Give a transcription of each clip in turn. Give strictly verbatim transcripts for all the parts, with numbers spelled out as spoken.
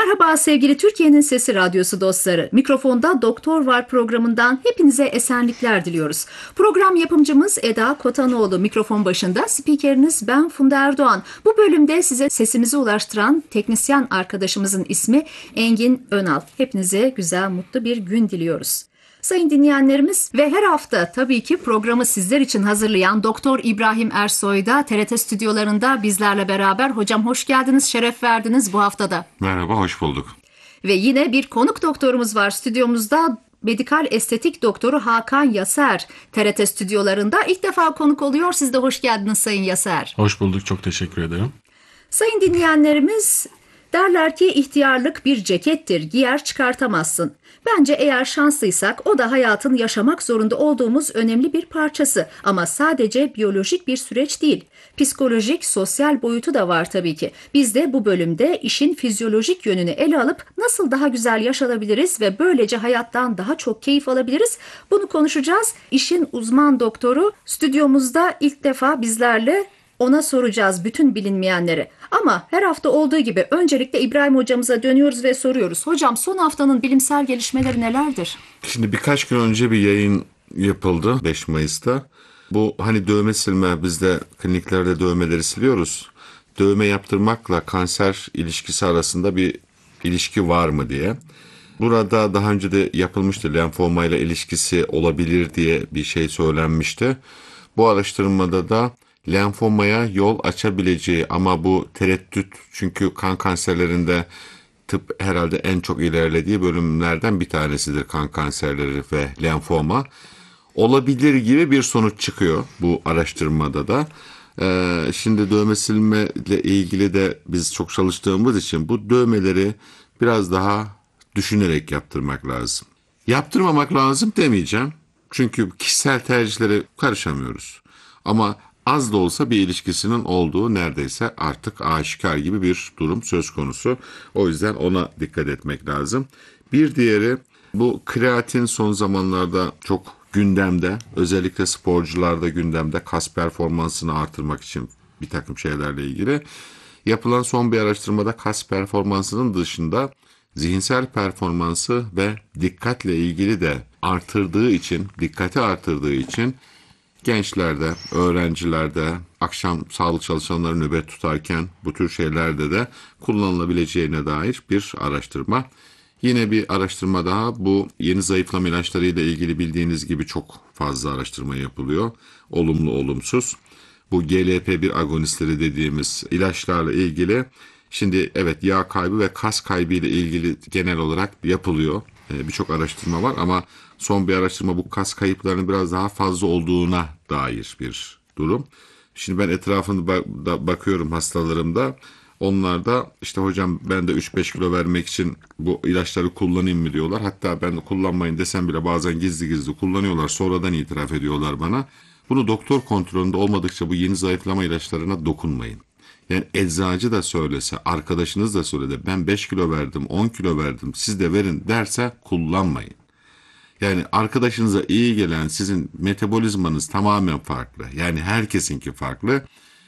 Merhaba sevgili Türkiye'nin Sesi Radyosu dostları. Mikrofonda Doktor Var programından hepinize esenlikler diliyoruz. Program yapımcımız Eda Kotanoğlu, mikrofon başında spikeriniz ben Funda Erdoğan. Bu bölümde size sesimizi ulaştıran teknisyen arkadaşımızın ismi Engin Önal. Hepinize güzel, mutlu bir gün diliyoruz. Sayın dinleyenlerimiz ve her hafta tabii ki programı sizler için hazırlayan Doktor İbrahim Ersoy da T R T stüdyolarında bizlerle beraber. Hocam hoş geldiniz, şeref verdiniz bu haftada. Merhaba, hoş bulduk. Ve yine bir konuk doktorumuz var stüdyomuzda. Medikal estetik doktoru Hakan Yaser T R T stüdyolarında ilk defa konuk oluyor. Siz de hoş geldiniz Sayın Yaser. Hoş bulduk, çok teşekkür ederim. Sayın dinleyenlerimiz, derler ki ihtiyarlık bir cekettir, giyer çıkartamazsın. Bence eğer şanslıysak o da hayatın yaşamak zorunda olduğumuz önemli bir parçası. Ama sadece biyolojik bir süreç değil. Psikolojik, sosyal boyutu da var tabii ki. Biz de bu bölümde işin fizyolojik yönünü ele alıp nasıl daha güzel yaşanabiliriz ve böylece hayattan daha çok keyif alabiliriz? Bunu konuşacağız. İşin uzman doktoru stüdyomuzda ilk defa bizlerle. Ona soracağız bütün bilinmeyenleri. Ama her hafta olduğu gibi öncelikle İbrahim hocamıza dönüyoruz ve soruyoruz. Hocam son haftanın bilimsel gelişmeleri nelerdir? Şimdi birkaç gün önce bir yayın yapıldı beş Mayıs'ta. Bu hani dövme silme, biz de kliniklerde dövmeleri siliyoruz. Dövme yaptırmakla kanser ilişkisi arasında bir ilişki var mı diye. Burada daha önce de yapılmıştı, lenfoma ile ilişkisi olabilir diye bir şey söylenmişti. Bu araştırmada da lenfomaya yol açabileceği, ama bu tereddüt, çünkü kan kanserlerinde tıp herhalde en çok ilerlediği bölümlerden bir tanesidir, kan kanserleri ve lenfoma. Olabilir gibi bir sonuç çıkıyor bu araştırmada da. Ee, şimdi dövme silme ile ilgili de biz çok çalıştığımız için bu dövmeleri biraz daha düşünerek yaptırmak lazım. Yaptırmamak lazım demeyeceğim. Çünkü kişisel tercihlere karışamıyoruz. Ama az da olsa bir ilişkisinin olduğu neredeyse artık aşikar gibi bir durum söz konusu. O yüzden ona dikkat etmek lazım. Bir diğeri, bu kreatin son zamanlarda çok gündemde. Özellikle sporcularda gündemde, kas performansını artırmak için bir takım şeylerle ilgili. Yapılan son bir araştırmada kas performansının dışında zihinsel performansı ve dikkatle ilgili de artırdığı için, dikkati artırdığı için gençlerde, öğrencilerde, akşam sağlık çalışanları nöbet tutarken bu tür şeylerde de kullanılabileceğine dair bir araştırma. Yine bir araştırma daha, bu yeni zayıflama ilaçları ile ilgili bildiğiniz gibi çok fazla araştırma yapılıyor. Olumlu, olumsuz. Bu G L P bir agonistleri dediğimiz ilaçlarla ilgili şimdi evet yağ kaybı ve kas kaybı ile ilgili genel olarak yapılıyor. Birçok araştırma var ama son bir araştırma bu kas kayıplarının biraz daha fazla olduğuna dair bir durum. Şimdi ben etrafında bakıyorum hastalarımda. Onlar da işte hocam ben de üç beş kilo vermek için bu ilaçları kullanayım mı diyorlar. Hatta ben kullanmayın desem bile bazen gizli gizli kullanıyorlar. Sonradan itiraf ediyorlar bana. Bunu doktor kontrolünde olmadıkça bu yeni zayıflama ilaçlarına dokunmayın. Yani eczacı da söylese, arkadaşınız da söyledi, ben beş kilo verdim, on kilo verdim, siz de verin derse kullanmayın. Yani arkadaşınıza iyi gelen, sizin metabolizmanız tamamen farklı. Yani herkesinki farklı.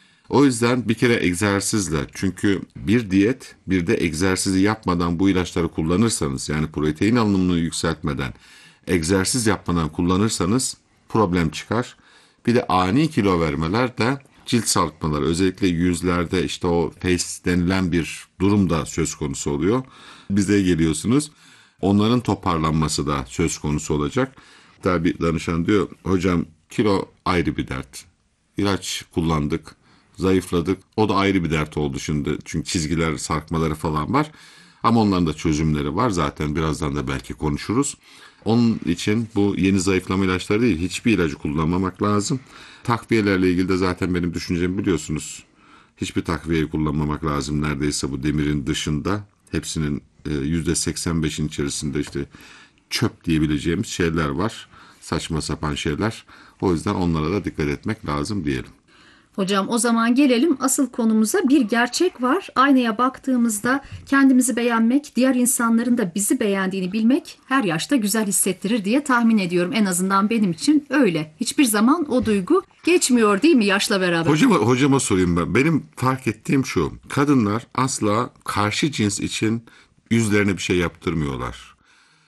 O yüzden bir kere egzersizle, çünkü bir diyet bir de egzersizi yapmadan bu ilaçları kullanırsanız, yani protein alımını yükseltmeden, egzersiz yapmadan kullanırsanız problem çıkar. Bir de ani kilo vermeler de cilt sarkmaları, özellikle yüzlerde işte o face denilen bir durum da söz konusu oluyor. Bize geliyorsunuz. Onların toparlanması da söz konusu olacak. Hatta bir danışan diyor, hocam kilo ayrı bir dert. İlaç kullandık, zayıfladık. O da ayrı bir dert oldu şimdi. Çünkü çizgiler, sarkmaları falan var. Ama onların da çözümleri var. Zaten birazdan da belki konuşuruz. Onun için bu yeni zayıflama ilaçları değil, hiçbir ilacı kullanmamak lazım. Takviyelerle ilgili de zaten benim düşüncemi biliyorsunuz. Hiçbir takviyeyi kullanmamak lazım neredeyse bu demirin dışında. Hepsinin yüzde seksen beşin içerisinde işte çöp diyebileceğimiz şeyler var. Saçma sapan şeyler. O yüzden onlara da dikkat etmek lazım diyelim. Hocam o zaman gelelim asıl konumuza. Bir gerçek var. Aynaya baktığımızda kendimizi beğenmek, diğer insanların da bizi beğendiğini bilmek her yaşta güzel hissettirir diye tahmin ediyorum. En azından benim için öyle. Hiçbir zaman o duygu geçmiyor değil mi yaşla beraber? Hocama, hocama sorayım ben. Benim fark ettiğim şu. Kadınlar asla karşı cins için yüzlerine bir şey yaptırmıyorlar.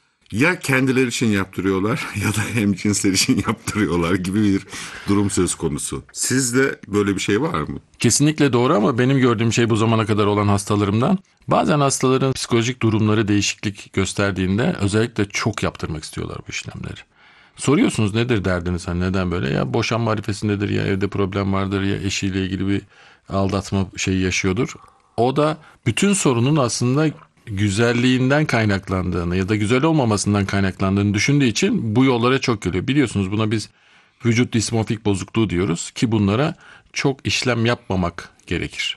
Ya kendileri için yaptırıyorlar ya da hemcinsler için yaptırıyorlar gibi bir durum söz konusu. Sizde böyle bir şey var mı? Kesinlikle doğru ama benim gördüğüm şey bu zamana kadar olan hastalarımdan. Bazen hastaların psikolojik durumları değişiklik gösterdiğinde özellikle çok yaptırmak istiyorlar bu işlemleri. Soruyorsunuz nedir derdiniz, hani neden böyle? Ya boşanma arifesindedir, ya evde problem vardır, ya eşiyle ilgili bir aldatma şeyi yaşıyordur. O da bütün sorunun aslında güzelliğinden kaynaklandığını ya da güzel olmamasından kaynaklandığını düşündüğü için bu yollara çok geliyor. Biliyorsunuz buna biz vücut dismorfik bozukluğu diyoruz ki bunlara çok işlem yapmamak gerekir.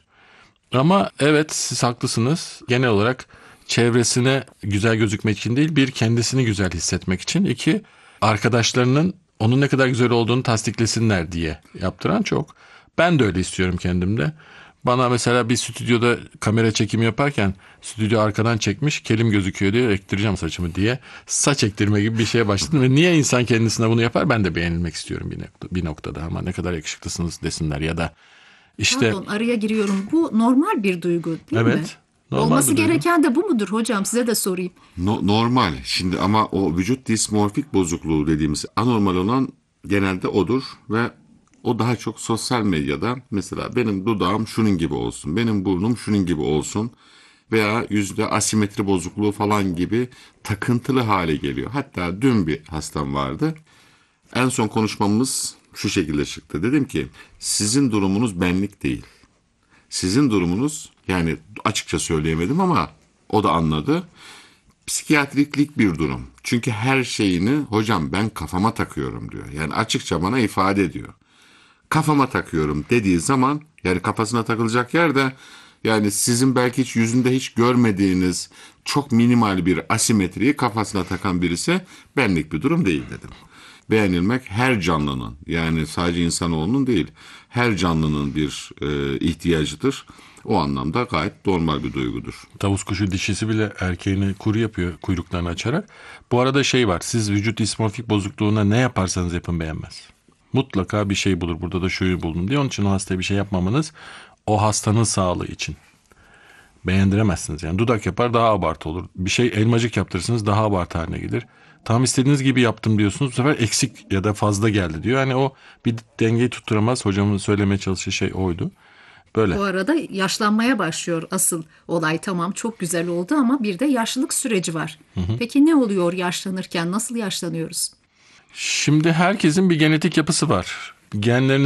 Ama evet, siz haklısınız. Genel olarak çevresine güzel gözükmek için değil, bir kendisini güzel hissetmek için, iki arkadaşlarının onun ne kadar güzel olduğunu tasdiklesinler diye yaptıran çok. Ben de öyle istiyorum kendimde. Bana mesela bir stüdyoda kamera çekimi yaparken stüdyo arkadan çekmiş, kelim gözüküyor diye ektireceğim saçımı diye saç ektirme gibi bir şeye başladım. Ve niye insan kendisine bunu yapar? Ben de beğenilmek istiyorum bir, nokta, bir noktada, ama ne kadar yakışıklısınız desinler ya da işte. Pardon, araya giriyorum. Bu normal bir duygu değil Evet, mi? normal Olması bir duygu. gereken de bu mudur hocam? Size de sorayım. No- normal. Şimdi ama o vücut dismorfik bozukluğu dediğimiz anormal olan genelde odur ve o daha çok sosyal medyada mesela benim dudağım şunun gibi olsun, benim burnum şunun gibi olsun veya yüzde asimetri bozukluğu falan gibi takıntılı hale geliyor. Hatta dün bir hastam vardı. En son konuşmamız şu şekilde çıktı. Dedim ki sizin durumunuz benlik değil. Sizin durumunuz, yani açıkça söyleyemedim ama o da anladı. Psikiyatriklik bir durum. Çünkü her şeyini hocam ben kafama takıyorum diyor. Yani açıkça bana ifade ediyor. Kafama takıyorum dediği zaman, yani kafasına takılacak yerde, yani sizin belki hiç yüzünde hiç görmediğiniz çok minimal bir asimetriyi kafasına takan birisi benlik bir durum değil dedim. Beğenilmek her canlının, yani sadece insanoğlunun değil, her canlının bir e, ihtiyacıdır. O anlamda gayet normal bir duygudur. Tavus kuşu dişisi bile erkeğini kuru yapıyor kuyruklarını açarak. Bu arada şey var, siz vücut dismorfik bozukluğuna ne yaparsanız yapın beğenmez. Mutlaka bir şey bulur. Burada da şuyu buldum diye. Onun için o hastaya bir şey yapmamanız o hastanın sağlığı için. Beğendiremezsiniz. Yani dudak yapar, daha abartı olur. Bir şey elmacık yaptırırsınız, daha abartı haline gelir. Tam istediğiniz gibi yaptım diyorsunuz, bu sefer eksik ya da fazla geldi diyor. Yani o bir dengeyi tutturamaz. Hocamın söylemeye çalıştığı şey oydu. Böyle. Bu arada yaşlanmaya başlıyor asıl olay. Tamam, çok güzel oldu ama bir de yaşlılık süreci var. Peki ne oluyor yaşlanırken? Nasıl yaşlanıyoruz? Şimdi herkesin bir genetik yapısı var. Genlerini